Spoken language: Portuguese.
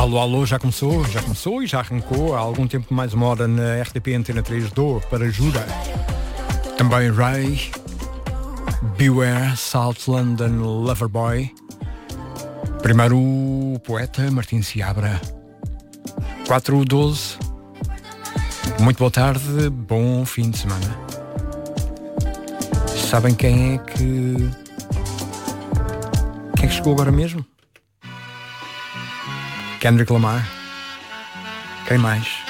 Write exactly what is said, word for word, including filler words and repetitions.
Alô, alô, já começou, já começou e já arrancou há algum tempo, mais uma hora na R T P Antena três do para Jura. Também Ray, Beware, South London Loverboy. Primeiro o poeta Martim Seabra. quatro doze. Muito boa tarde, bom fim de semana. Sabem quem é que... Quem é que chegou agora mesmo? Kendrick Lamar. Quem mais?